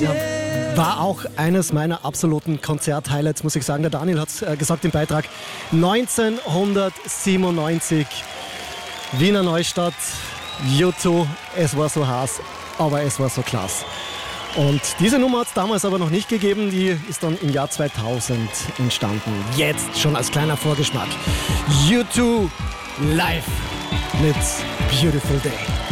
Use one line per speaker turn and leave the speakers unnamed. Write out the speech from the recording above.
War auch eines meiner absoluten Konzert-Highlights, muss ich sagen. Der Daniel hat es gesagt im Beitrag. 1997, Wiener Neustadt, U2. Es war so heiß, aber es war so klasse. Und diese Nummer hat es damals aber noch nicht gegeben. Die ist dann im Jahr 2000 entstanden. Jetzt schon als kleiner Vorgeschmack. U2 live mit Beautiful Day.